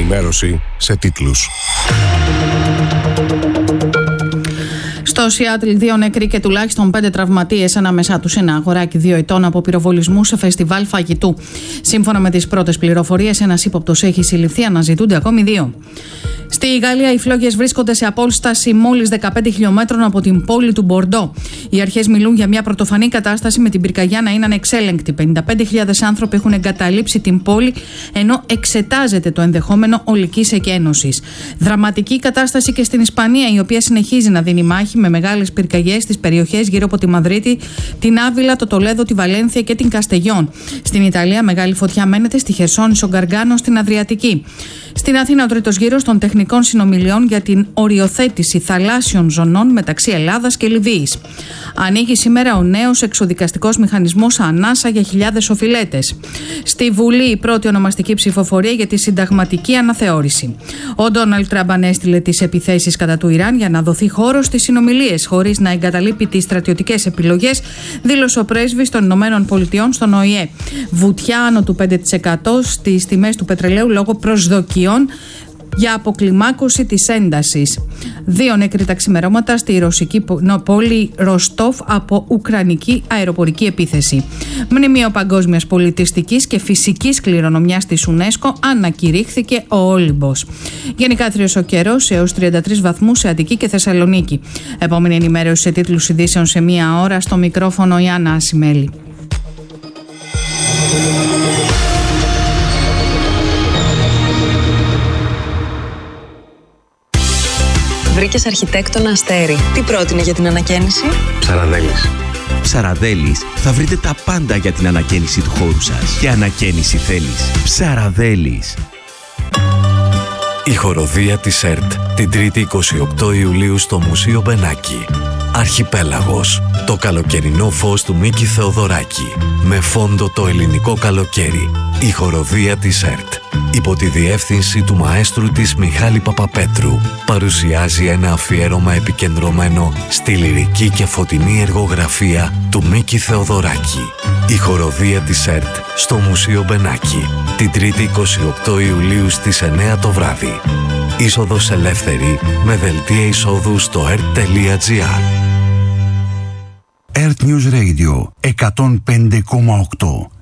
ενημέρωση σε τίτλους. Στο Σιάτλ, 2 νεκροί και τουλάχιστον 5 τραυματίες, ανάμεσά τους ένα αγοράκι 2 ετών από πυροβολισμού σε φεστιβάλ φαγητού. Σύμφωνα με τις πρώτες πληροφορίες, ένας ύποπτος έχει συλληφθεί, αναζητούνται ακόμη 2. Στη Γαλλία, οι φλόγες βρίσκονται σε απόσταση μόλις 15 χιλιόμετρων από την πόλη του Μπορντό. Οι αρχές μιλούν για μια πρωτοφανή κατάσταση, με την πυρκαγιά να είναι ανεξέλεγκτη. 55.000 άνθρωποι έχουν εγκαταλείψει την πόλη, ενώ εξετάζεται το ενδεχόμενο ολικής εκένωσης. Δραματική κατάσταση και στην Ισπανία, η οποία συνεχίζει να δίνει μάχη με μεγάλες πυρκαγιές στις περιοχές γύρω από τη Μαδρίτη, την Άβυλα, το Τολέδο, τη Βαλένθια και την Καστεγιόν. Στην Ιταλία, μεγάλη φωτιά μένεται στη Χερσόνησο Γκαργκάνο στην Αδριατική. Στην Αθήνα, ο τρίτος γύρος των τεχνικών συνομιλιών για την οριοθέτηση θαλάσσιων ζωνών μεταξύ Ελλάδας και Λιβύης. Ανοίγει σήμερα ο νέος εξοδικαστικός μηχανισμός ανάσα για χιλιάδες οφειλέτες. Στη Βουλή, η πρώτη ονομαστική ψηφοφορία για τη συνταγματική αναθεώρηση. Ο Ντόναλντ Τραμπ ανέστειλε τις επιθέσεις κατά του Ιράν για να δοθεί χώρο στις συνομιλίες, χωρίς να εγκαταλείπει τις στρατιωτικές επιλογές, δήλωσε ο πρέσβης των ΗΠΑ στον ΟΗΕ. Βουτιά άνω του 5% στις τιμές του πετρελαίου λόγω προσδοκιών για αποκλιμάκωση της έντασης. 2 νεκροί τα ξημερώματα στη ρωσική πόλη Ροστόφ από ουκρανική αεροπορική επίθεση. Μνημείο παγκόσμιας πολιτιστικής και φυσικής κληρονομιάς της UNESCO ανακηρύχθηκε ο Όλυμπος. Γενικά άθριος ο καιρός έως 33 βαθμούς σε Αττική και Θεσσαλονίκη. Επόμενη ενημέρωση σε τίτλους ειδήσεων σε 1 ώρα. Στο μικρόφωνο η Άννα Ασημέλη. Βρήκες αρχιτέκτονα Αστέρι. Τι πρότεινε για την ανακαίνιση? Ψαραδέλης. Ψαραδέλης, θα βρείτε τα πάντα για την ανακαίνιση του χώρου σας. Και ανακαίνιση θέλεις. Ψαραδέλης. Η χοροδία της ΕΡΤ την 3η 28 Ιουλίου στο Μουσείο Μπενάκη. Αρχιπέλαγος. Το καλοκαιρινό φως του Μίκη Θεοδωράκη. Με φόντο το ελληνικό καλοκαίρι. Η χοροδία της ΕΡΤ, υπό τη διεύθυνση του μαέστρου της Μιχάλη Παπαπέτρου, παρουσιάζει ένα αφιέρωμα επικεντρωμένο στη λυρική και φωτεινή εργογραφία του Μίκη Θεοδωράκη. Η χοροδία της ΕΡΤ στο Μουσείο Μπενάκη, την 3η 28 Ιουλίου στις 9 το βράδυ. Είσοδος ελεύθερη, με δελτία εισόδου στο ert.gr. Earth News Radio 105,8.